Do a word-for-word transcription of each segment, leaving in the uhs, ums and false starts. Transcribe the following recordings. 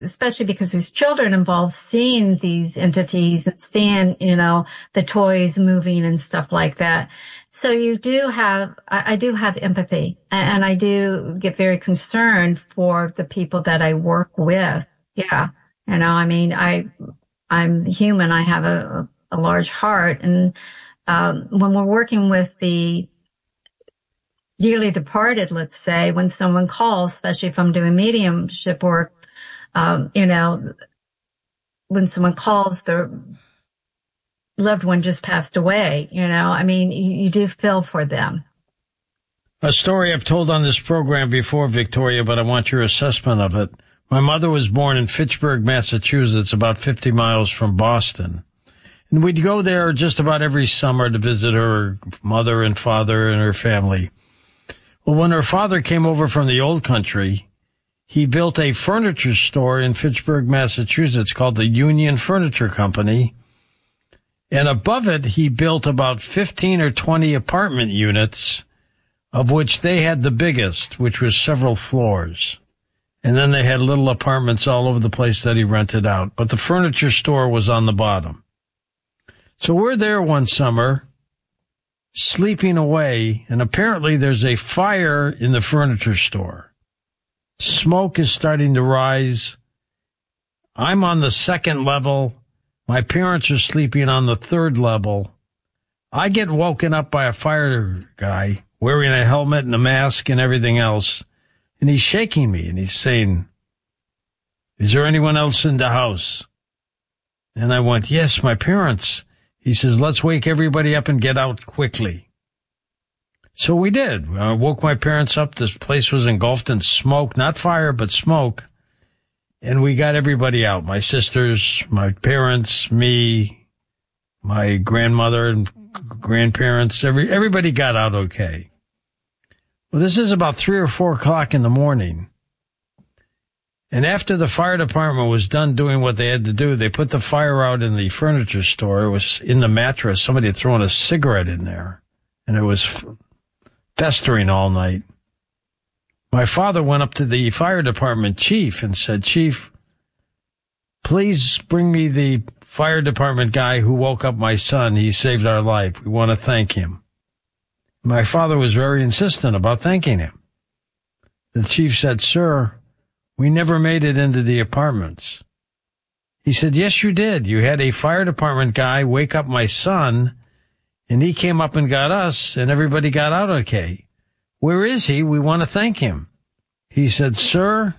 especially because there's children involved, seeing these entities and seeing, you know, the toys moving and stuff like that. So you do have, I, I do have empathy, and I do get very concerned for the people that I work with. Yeah. You know, I mean, I, I'm human. I have a, a large heart. And, um, when we're working with the dearly departed, let's say, when someone calls, especially if I'm doing mediumship work, um, you know, when someone calls, their loved one just passed away, you know, I mean, you, you do feel for them. A story I've told on this program before, Victoria, but I want your assessment of it. My mother was born in Fitchburg, Massachusetts, about fifty miles from Boston. And we'd go there just about every summer to visit her mother and father and her family. Well, when her father came over from the old country, he built a furniture store in Fitchburg, Massachusetts called the Union Furniture Company. And above it, he built about fifteen or twenty apartment units, of which they had the biggest, which was several floors. And then they had little apartments all over the place that he rented out. But the furniture store was on the bottom. So we're there one summer, sleeping away, and apparently there's a fire in the furniture store. Smoke is starting to rise. I'm on the second level. My parents are sleeping on the third level. I get woken up by a fire guy wearing a helmet and a mask and everything else. And he's shaking me and he's saying, "Is there anyone else in the house?" And I went, "Yes, my parents." He says, "Let's wake everybody up and get out quickly." So we did. I woke my parents up. This place was engulfed in smoke, not fire, but smoke. And we got everybody out. My sisters, my parents, me, my grandmother and grandparents, every, everybody got out okay. Well, this is about three or four o'clock in the morning. And after the fire department was done doing what they had to do, they put the fire out in the furniture store. It was in the mattress. Somebody had thrown a cigarette in there, and it was festering all night. My father went up to the fire department chief and said, "Chief, please bring me the fire department guy who woke up my son. He saved our life. We want to thank him." My father was very insistent about thanking him. The chief said, "Sir, we never made it into the apartments." He said, "Yes, you did. You had a fire department guy wake up my son, and he came up and got us, and everybody got out okay. Where is he? We want to thank him." He said, "Sir,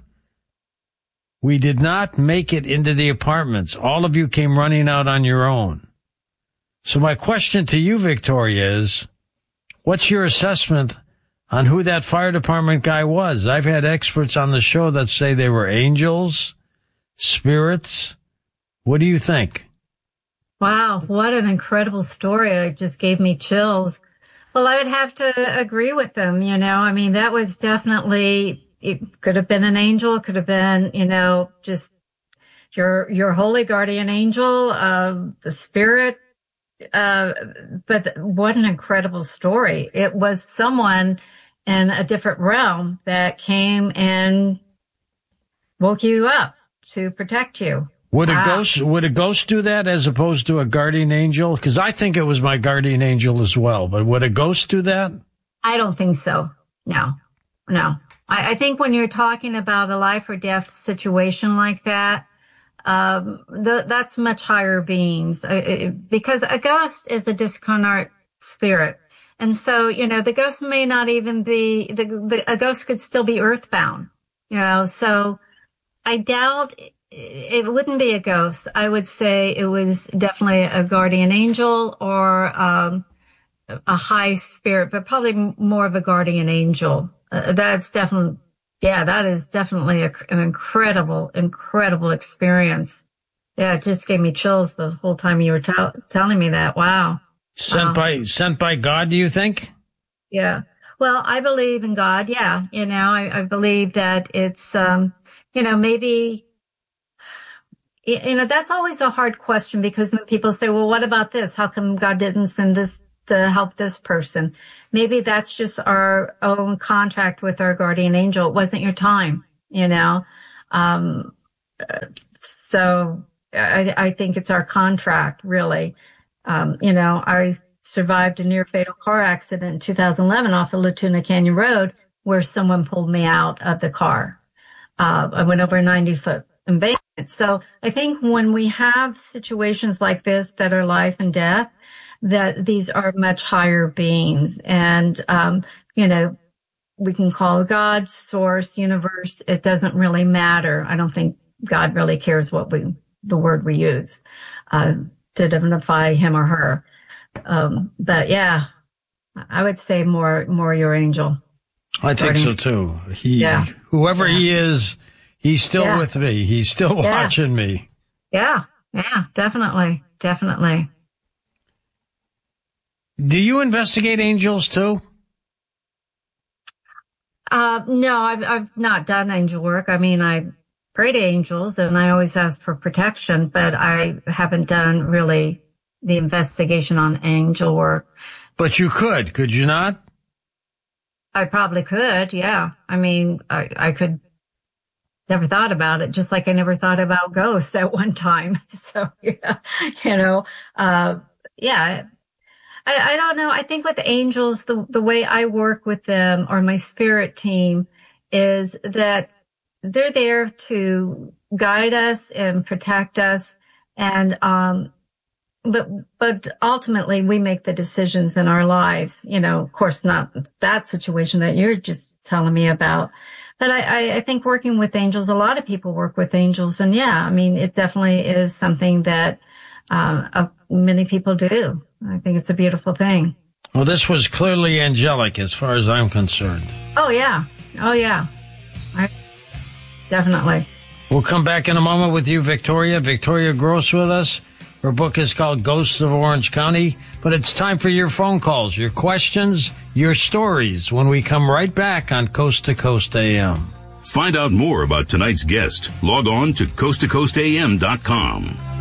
we did not make it into the apartments. All of you came running out on your own." So my question to you, Victoria, is, what's your assessment on who that fire department guy was? I've had experts on the show that say they were angels, spirits. What do you think? Wow, what an incredible story. It just gave me chills. Well, I would have to agree with them, you know. I mean, that was definitely, it could have been an angel, it could have been, you know, just your your holy guardian angel, uh, the spirit. Uh, but what an incredible story. It was someone in a different realm that came and woke you up to protect you. Would a wow. ghost, would a ghost do that as opposed to a guardian angel? Because I think it was my guardian angel as well, but would a ghost do that? I don't think so. No, no. I, I think when you're talking about a life or death situation like that, Um, the, that's much higher beings, uh, it, because a ghost is a discarnate spirit. And so, you know, the ghost may not even be, the, the, a ghost could still be earthbound, you know, so I doubt it, it wouldn't be a ghost. I would say it was definitely a guardian angel or, um, a high spirit, but probably more of a guardian angel. Uh, that's definitely, Yeah, that is definitely a, an incredible, incredible experience. Yeah, it just gave me chills the whole time you were t- telling me that. Wow. Sent um, by sent by God, do you think? Yeah. Well, I believe in God. Yeah, you know, I, I believe that it's, um, you know, maybe, you know, that's always a hard question because then people say, well, what about this? How come God didn't send this to help this person? Maybe that's just our own contract with our guardian angel. It wasn't your time, you know. Um, So I, I think it's our contract, really. Um, you know, I survived a near fatal car accident in two thousand eleven off of Latuna Canyon Road where someone pulled me out of the car. Uh, I went over a ninety foot embankment. So I think when we have situations like this that are life and death, that these are much higher beings. And, um, you know, we can call God, source, universe. It doesn't really matter. I don't think God really cares what we, the word we use, uh, to identify him or her. Um, but yeah, I would say more, more your angel. I think so too. He, yeah. whoever yeah. he is, he's still yeah. with me. He's still yeah. watching me. Yeah. Yeah, definitely. Definitely. Do you investigate angels too? Uh, no, I've, I've not done angel work. I mean, I pray to angels and I always ask for protection, but I haven't done really the investigation on angel work. But you could, could you not? I probably could, yeah. I mean, I, I could, never thought about it, just like I never thought about ghosts at one time. So, yeah, you know, uh, yeah. I, I don't know. I think with angels, the, the way I work with them or my spirit team is that they're there to guide us and protect us. And, um, but, but ultimately we make the decisions in our lives, you know, of course, not that situation that you're just telling me about. But I, I, I think working with angels, a lot of people work with angels. And yeah, I mean, it definitely is something that, um, uh, many people do. I think it's a beautiful thing. Well, this was clearly angelic as far as I'm concerned. Oh, yeah. Oh, yeah. I, definitely. We'll come back in a moment with you, Victoria. Victoria Gross with us. Her book is called Ghosts of Orange County. But it's time for your phone calls, your questions, your stories when we come right back on Coast to Coast A M. Find out more about tonight's guest. Log on to coast to coast a m dot com.